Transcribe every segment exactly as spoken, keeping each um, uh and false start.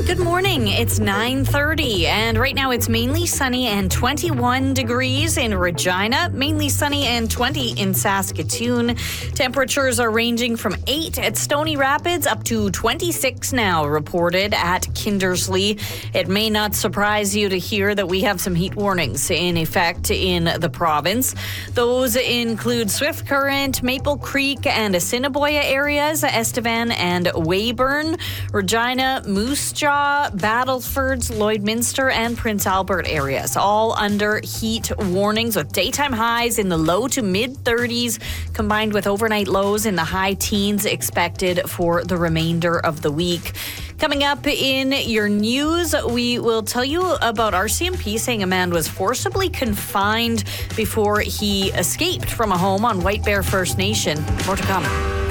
Good morning. It's nine thirty, and right now it's mainly sunny and twenty-one degrees in Regina, mainly sunny and twenty in Saskatoon. Temperatures are ranging from eight at Stony Rapids up to twenty-six now reported at Kindersley. It may not surprise you to hear that we have some heat warnings in effect in the province. Those include Swift Current, Maple Creek, and Assiniboia areas, Estevan and Weyburn, Regina, Moose Jaw, Battlefords, Lloydminster, and Prince Albert areas, all under heat warnings with daytime highs in the low to mid thirties, combined with overnight lows in the high teens expected for the remainder of the week. Coming up in your news, we will tell you about R C M P saying a man was forcibly confined before he escaped from a home on White Bear First Nation. More to come.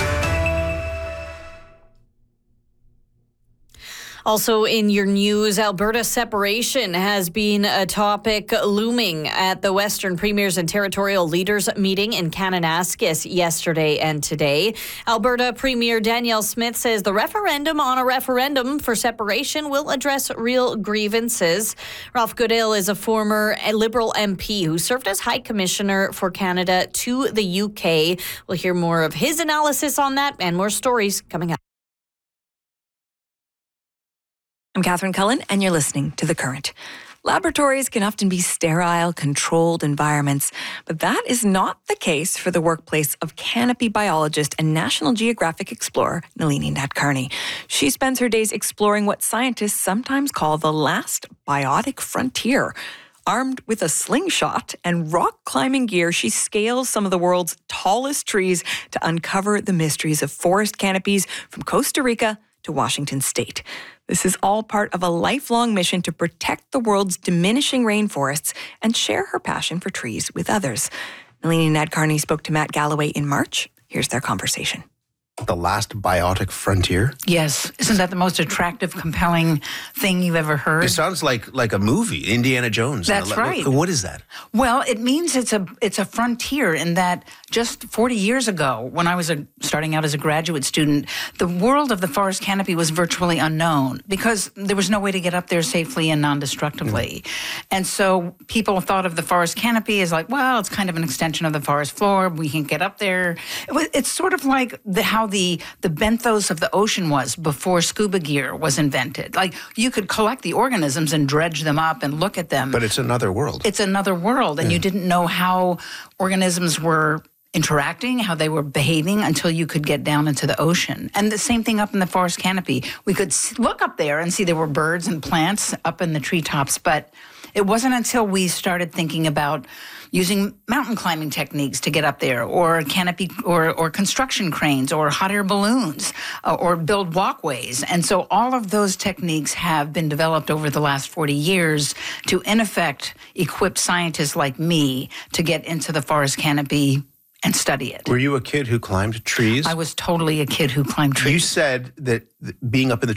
Also in your news, Alberta separation has been a topic looming at the Western Premiers and Territorial Leaders meeting in Kananaskis yesterday and today. Alberta Premier Danielle Smith says the referendum on a referendum for separation will address real grievances. Ralph Goodale is a former Liberal M P who served as High Commissioner for Canada to the U K. We'll hear more of his analysis on that and more stories coming up. I'm Catherine Cullen, and you're listening to The Current. Laboratories can often be sterile, controlled environments, but that is not the case for the workplace of canopy biologist and National Geographic explorer Nalini Nadkarni. She spends her days exploring what scientists sometimes call the last biotic frontier. Armed with a slingshot and rock climbing gear, she scales some of the world's tallest trees to uncover the mysteries of forest canopies from Costa Rica to Washington State. This is all part of a lifelong mission to protect the world's diminishing rainforests and share her passion for trees with others. Nalini Nadkarni spoke to Matt Galloway in March. Here's their conversation. The last biotic frontier? Yes. Isn't that the most attractive, compelling thing you've ever heard? It sounds like like a movie, Indiana Jones. That's right. What is that? Well, it means it's a it's a frontier in that just forty years ago, when I was a, starting out as a graduate student, the world of the forest canopy was virtually unknown because there was no way to get up there safely and non-destructively. Mm. And so people thought of the forest canopy as like, well, it's kind of an extension of the forest floor. We can get up there. It was, it's sort of like the, how the the benthos of the ocean was before scuba gear was invented. Like, you could collect the organisms and dredge them up and look at them. But it's another world. It's another world, and yeah. You didn't know how organisms were interacting, how they were behaving until you could get down into the ocean. And the same thing up in the forest canopy. We could look up there and see there were birds and plants up in the treetops, but it wasn't until we started thinking about using mountain climbing techniques to get up there, or canopy, or, or construction cranes, or hot air balloons, uh, or build walkways. And so all of those techniques have been developed over the last forty years to, in effect, equip scientists like me to get into the forest canopy and study it. Were you a kid who climbed trees? I was totally a kid who climbed trees. You said that being up in the